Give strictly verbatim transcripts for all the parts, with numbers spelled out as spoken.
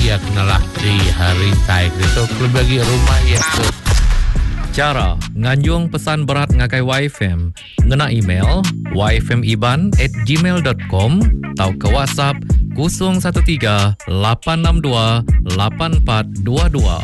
ia kenalah di hari tai itu klub bagi rumah ya tu. Cara nganjung pesan berat ngakai Y F M ngena email y f m iban at gmail dot com atau ke WhatsApp kosong satu tiga lapan enam dua lapan empat dua dua.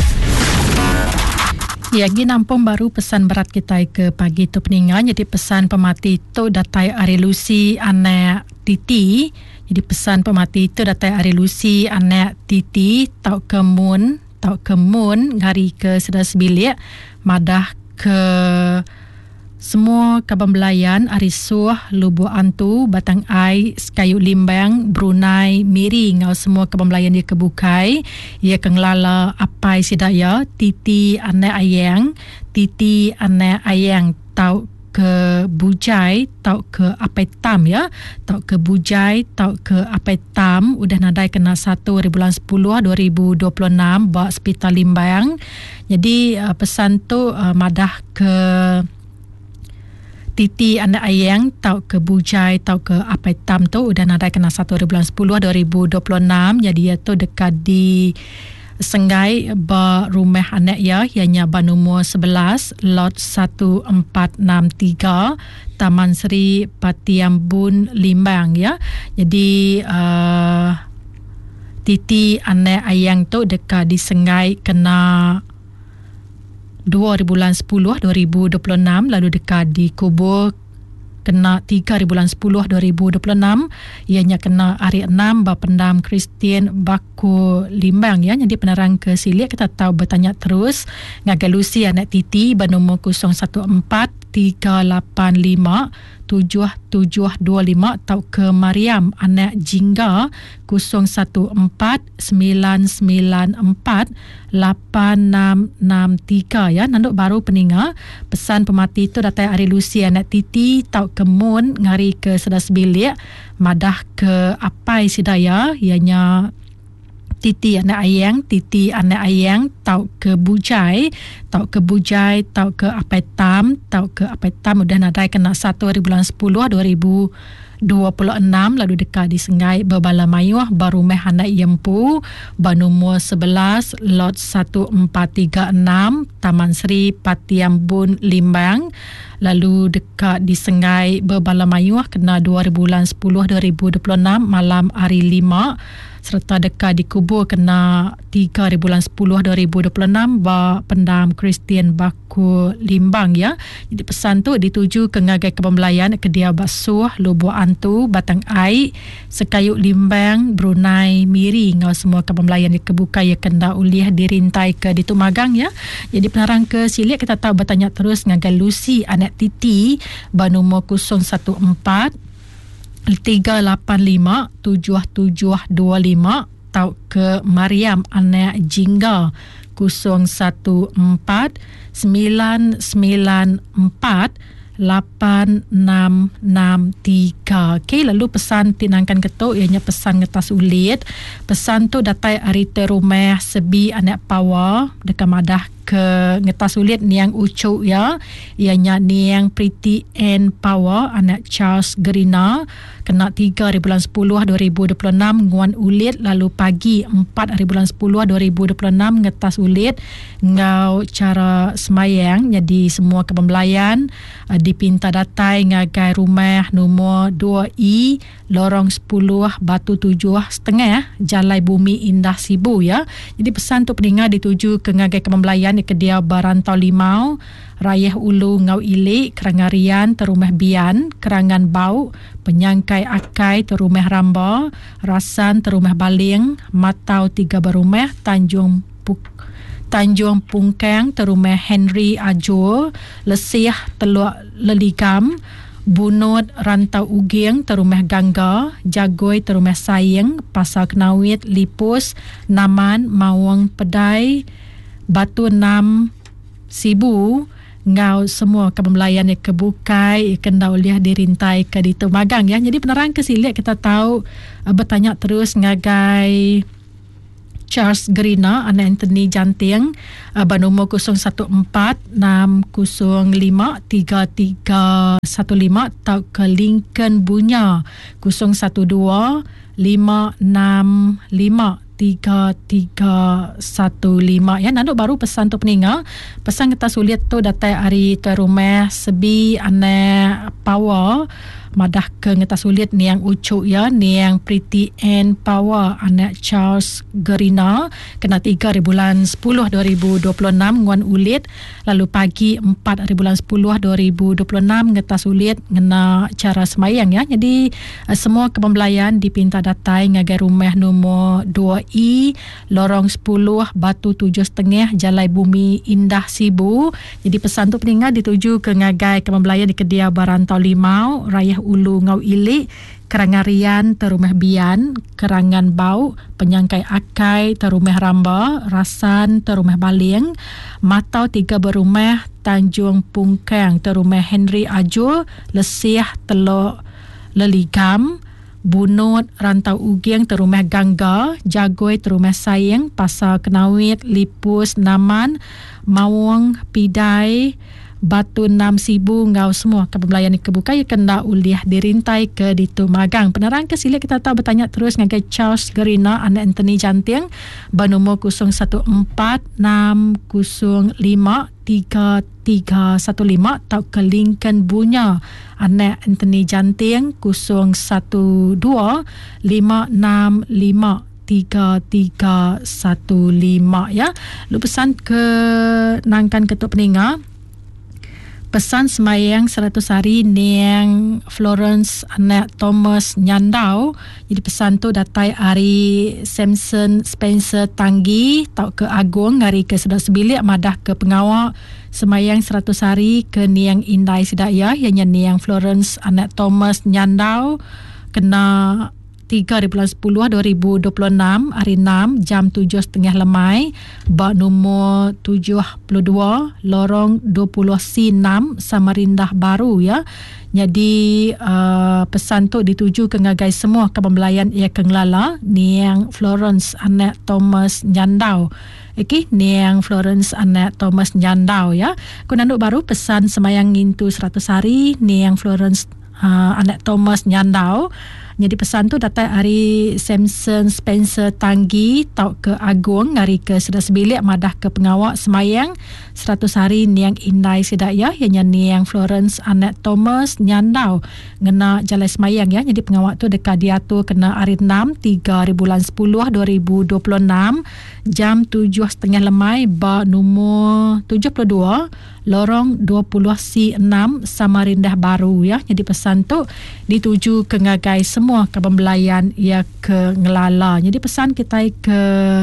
Ya, gi nampung baru pesan berat kita ke pagi tu peningan. Jadi pesan pemati tu datai Ari Lucy anak Titi. Jadi pesan pemati tu datai Ari Lucy anak Titi tau kemun tau kemun ngari ke sedas bilik madah ke semua kabambelayan Arisuh, Lubu Antu, Batang Ai, Kayu Limbang, Brunei, Miri ngau semua kabambelayan dia kebukai. Ia kenglala apai sidaya Titi ane ayang, Titi ane ayang tau ke Bujai, tau ke apai tam ya, tau ke Bujai, tau ke apai tam udah nadai kena satu hari bulan sepuluh dua ribu dua puluh enam bawa hospital Limbang. Jadi uh, pesan tu uh, madah ke Titi anda ayang tau ke Bujai tau ke apai tam tu udah nadai kena satu hari bulan sepuluh dua ribu dua puluh enam. Jadi ia tu dekat di Senggai ba rumah anak ya ianya ba nombor sebelas lot satu empat enam tiga Taman Seri Patiambun Limbang ya. Jadi uh, Titi anak ayang tu dekat di Senggai kena dua hari bulan sepuluh dua ribu dua puluh enam, lalu dekat di kubur kena tiga hari bulan sepuluh dua ribu dua puluh enam, ianya kena hari enam Bapendam Kristian Baku Limbang ya. Jadi penerang ke silik kita tahu bertanya terus ngagai Lucy anak Titi bernombor kosong satu empat tiga lapan lima tujuh tujuh dua lima atau ke Mariam anak Jingga kosong satu empat sembilan sembilan empat lapan enam enam tiga ya. Nanduk baru peninga pesan pemati itu datai Ari Lucy anak Titi tau kemun ngari ke sedas bilik madah ke apai sidaya ianya Titi anak ayang, Titi anak ayang tau ke Bujai, tau ke Bujai, tau ke apai tam, tau ke apai tam udah nadai kena satu hari bulan sepuluh dua ribu dua puluh enam, lalu dekat di Senggai Bebala Mayuh baru meh anak Yempu bernomor sebelas lot satu empat tiga enam Taman Seri Patiambun Limbang, lalu dekat di Senggai Bebala Mayuh kena dua hari bulan sepuluh dua ribu dua puluh enam malam hari lima, serta dekat di kubur kena tiga hari bulan sepuluh dua ribu dua puluh enam ba Pendam Kristian Baku Limbang ya. Jadi pesan tu dituju ke ngagai kepembelayan ke dia Basuh, Lubu Antu, Batang Ai, Sekayu Limbang, Brunei, Miri ngau semua kepembelayan di kebuka ya kena uliah dirintai ke di Tumagang ya. Jadi penerang ke silik kita tahu bertanya terus ngagai Lucy anak Titi bernomor kosong satu empat tiga lapan lima tujuh tujuh dua lima tau ke Mariam anak Jingga kosong satu empat sembilan sembilan empat lapan enam enam tiga. Okey, lalu pesan tinangkan ketuk ianya pesan ngetas ulit. Pesan tu datai arite rumah sebi anak Pawa dekat madah ke ngetas ulit niang ucuk ya. Ianya niang Pretty Ann Pawa anak Charles Gerina kena tiga hari bulan sepuluh dua ribu dua puluh enam nguan ulit, lalu pagi empat hari bulan sepuluh dua ribu dua puluh enam ngetas ulit ngau cara semayang. Jadi semua kepembelayan uh, dipinta datai ngagai rumah nombor dua I lorong sepuluh Batu tujuh setengah Jalai Bumi Indah Sibu ya. Jadi pesan tu pendengar dituju ke ngagai kepembelayan di kedia Barantau Limau, Rayah Ulu Ngau Ilik, Kerangarian Terumah Bian, Kerangan Bau, Penyangkai Akai Terumah Ramba, Rasan Terumah Baling, Matau Tiga Barumah, Tanjung Puk Tanjung Pungkang Terumah Henry Ajur, Lesih Teluk Leligam, Bunut Rantau Uging Terumah Gangga, Jagoi Terumah Sayang, Pasar Kenawit, Lipus, Naman, Mawang Pedai, Batu Enam Sibu ngau semua kepembelayan yang kebukai kena uliah dirintai ke di Tumagang ya. Jadi penerang ke silik kita tahu uh, bertanya terus ngagai Charles Gerina anak Anthony Janting uh, bernomor kosong satu empat enam kosong lima tiga tiga satu lima atau ke Lincoln Bunya kosong satu dua lima enam lima tiga tiga satu lima ya. Nanduk baru pesan tu peninga. Pesan kita sulit tu datai hari tu rumah sebi ane power madah ke ngeta sulit ni yang ucuk ya, ni yang Pretty and Power anak Charles Gerina kena tiga hari bulan sepuluh dua ribu dua puluh enam nguan ulit. Lalu pagi empat hari bulan sepuluh dua ribu dua puluh enam ngeta sulit ngena cara semayang ya. Jadi uh, semua kepembelayan dipinta datai ngagai rumah nombor dua I lorong sepuluh Batu tujuh setengah Jalai Bumi Indah Sibu. Jadi pesan tu peningat dituju ke ngagai kepembelayan di Kedia Barantau Limau Raya Ulu Ngau Ilik, Kerangarian Terumah Bian, Kerangan Bau, Penyangkai Akai Terumah Ramba, Rasan Terumah Baling, Matau Tiga Berumah, Tanjung Pungkang Terumah Henry Ajul, Lesiah Teluk Leligam, Bunut Rantau Ugiang Terumah Gangga, Jagoi Terumah Sayang, Pasar Kenawit, Lipus Naman, Mawang Pidai, Batu Enam Sibu ngau semua kepembelayan ni kebuka ya kena uliah dirintai ke ditu magang. Penerang ke silik kita tahu bertanya terus ngagai Charles Gerina anak Anthony Janting bernomor kosong satu empat enam kosong lima tiga tiga satu lima atau ke Lincoln Bunya anak Anthony Janting kosong satu dua lima enam lima tiga tiga satu lima ya. Lu pesan ke nangkan ketuk peninga pesan semayang seratus hari niang Florence anak Thomas Nyandau. Jadi pesan tu datai hari Samson Spencer Tanggi tau ke Agung hari ke Sedap Sebilik madah ke pengawak semayang seratus hari ke niang Indai Sidaya ianya niang Florence anak Thomas Nyandau kena tiga hari bulan sepuluh dua ribu dua puluh enam hari enam jam tujuh setengah lemai bak nombor tujuh puluh dua lorong dua puluh C enam Samarindah Baru ya. Jadi uh, pesan tu dituju ke ngagai semua kepembelayan ia kenglala niang Florence anak Thomas Nyandau. Okey, niang Florence anak Thomas Nyandau ya. Kunanduk baru pesan semayang intu seratus hari niang Florence uh, anak Thomas Nyandau. Jadi pesan tu datai hari Samson Spencer Tanggi tau ke Agung hari ke Sedap Sebilik madah ke pengawak semayang seratus hari niang Indai Sidaya ianya niang Florence anak Thomas Nyandau ngena Jalai semayang ya. Jadi pengawak tu dekat diatur kena hari enam tiga hari bulan sepuluh dua ribu dua puluh enam jam tujuh setengah lemai ba nombor tujuh puluh dua lorong dua puluh C enam Samarindah Baru ya. Jadi pesan tu dituju ke ngagai semua kepembelayan ia ke ngelala. Jadi pesan kita ke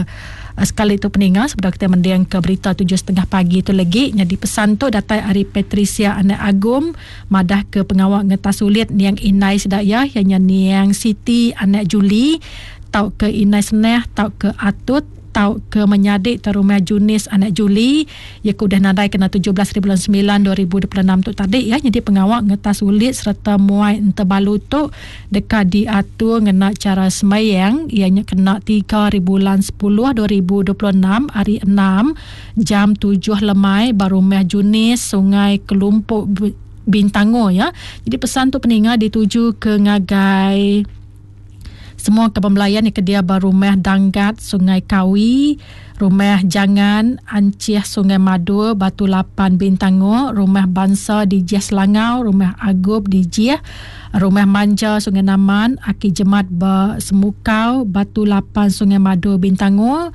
uh, sekali itu peningat sebelum kita mendiang ke berita tujuh setengah pagi itu lagi. Jadi pesan tu datai hari Patricia anak Agum madah ke pengawak ngetas sulit niang Inai Sedaya ianya niang Siti anak Juli tau ke Inai Seneh tau ke Atut tau ke menyadik terumah Junis anak Juli ia kudah nadai kena tujuh belas bulan sembilan dua ribu dua puluh enam tu tadi ya. Jadi pengawak ngetas ulit serta muai entebalu tu dekat diatur ngena cara semayang ianya kena tiga bulan sepuluh dua ribu dua puluh enam hari enam jam tujuh lemai barumah Junis Sungai Kelumpuk Bintango ya. Jadi pesan tu peningat dituju ke ngagai semua kepembelayan yang kedia barumah Danggat Sungai Kawi, Rumah Jangan Anciah Sungai Madu Batu Lapan Bintango, Rumah Bansa di Jiah Selangau, Rumah Agub di Jiah, Rumah Manja Sungai Naman, Aki Jemat Ba Semukau Batu Lapan Sungai Madu Bintango,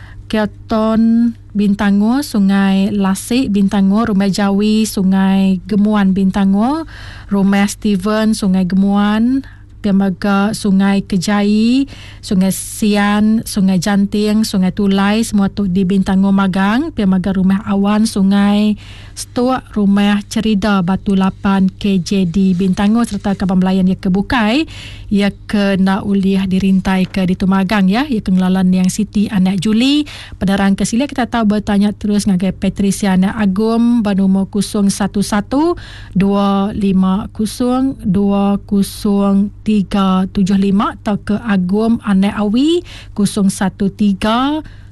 Keton Bintango, Sungai Lasik Bintango, Rumah Jawi Sungai Gemuan Bintango, Rumah Steven Sungai Gemuan, Piamaga Sungai Kejai, Sungai Sian, Sungai Janting, Sungai Tulai, semua tu di Bintango Magang. Piamaga Rumah Awan, Sungai Stuak, Rumah Cerida Batu Lapan K J di Bintango serta kepembelayan ia kebukai ia kena uliah dirintai ke di Tumagang ya. Ia kengelalan yang Siti anak Juli. Penerang ke sila kita tahu bertanya terus ngagai Patricia anak Agum bernomor kosong satu satu dua lima kosong dua kosong tiga tujuh lima atau ke Agum anak Awi kosong satu tiga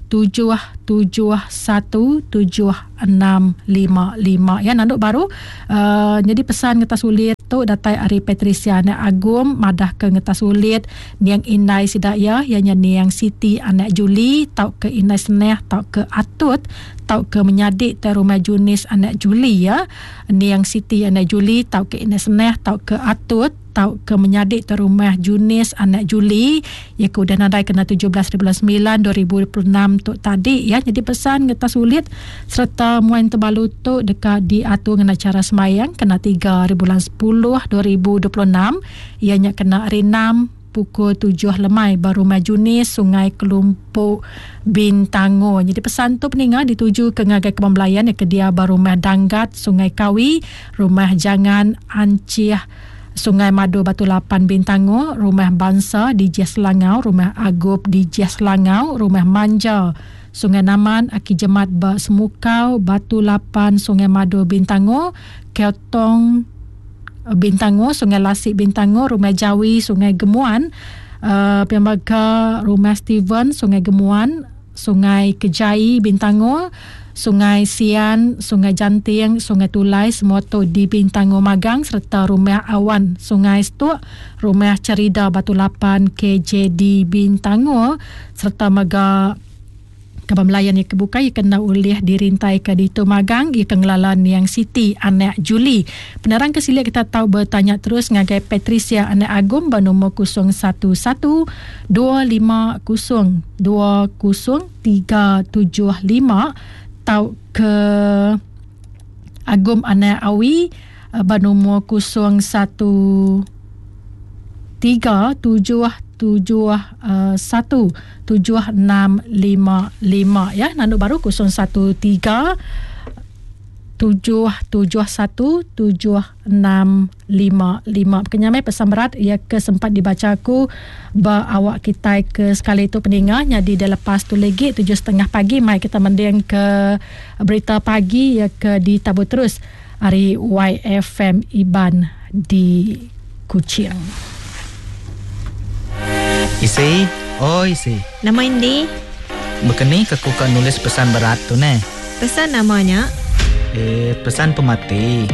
tujuh tujuh satu tujuh enam lima lima ya nanduk baru uh, jadi pesan ngetas ulit tu datai Ari Patricia anak Agum madah ke ngetas ulit niang Inai Sidaya ianya niang Siti anak Juli tau ke Inai Seneh tau ke Atut tau ke menyadik te rumah Junis anak Juli ya niang Siti anak Juli tau ke Inai Seneh tau ke Atut tau ke menyadik te rumah Junis anak Juli ya ke udah nadai kena tujuh belas bulan sembilan dua ribu dua puluh enam tu tadi ya jadi pesan ngetas ulit serta muan terbalu tu dekat diatur dengan acara semayang kena tiga bulan sepuluh dua ribu dua puluh enam ianya kena hari enam pukul tujuh lemai baru Majunis Sungai Kelumpuk Bintango. Jadi pesan tu peningat dituju ke ngagai kebambelayan ya ke dia baru Rumah Danggat Sungai Kawi, Rumah Jangan Ancih Sungai Madu Batu Lapan Bintango, Rumah Bangsa di Jas Langau, Rumah Agub di Jas Langau, Rumah Manja Sungai Naman Aki Jemat Ba Semukau Batu Lapan Sungai Madu Bintango, Keotong Bintango, Sungai Lasik Bintango, Rumah Jawi Sungai Gemuan, uh, Pembaga Rumah Steven Sungai Gemuan, Sungai Kejai Bintango, Sungai Sian, Sungai Janting, Sungai Tulai semua tu di Bintango Magang serta Rumah Awan Sungai Stuk, Rumah Cerida Batu Lapan K J D Bintango serta Maga Kapal Melayan yang kebuka ia kena ulih dirintai ke Dito Magang ia kengelalan yang Siti anak Juli. Penerang kesilia kita tahu bertanya terus ngagai Patricia anak Agum bernombor kosong satu satu dua lima kosong dua kosong tiga tujuh lima tahu ke Agum anak Awi bernombor kosong satu tiga tujuh tujuh satu tujuh enam lima lima ya nanduk baru kosong satu tiga tujuh tujuh satu tujuh enam lima lima. Kenyamai pesan berat ia ke sempat dibaca aku ba awak kita ke sekali itu peninggalnya di lepas tu lagi tujuh setengah pagi mai kita mending ke berita pagi ya ke ditabur terus hari Y F M Iban di Kuching. Isi, oh isi. Nama Indi? Bekeni aku kan nulis pesan berat tu ne. Pesan namanya? Eh, pesan pemati.